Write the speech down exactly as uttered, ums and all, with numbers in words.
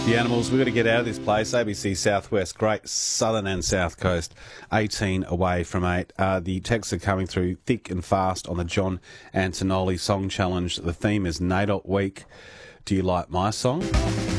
The Animals, we've got to get out of this place. A B C Southwest, great southern and south coast, eighteen away from eight. Uh, the texts are coming through thick and fast on the John Antonelli Song Challenge. The theme is NAIDOC Week. Do you like my song?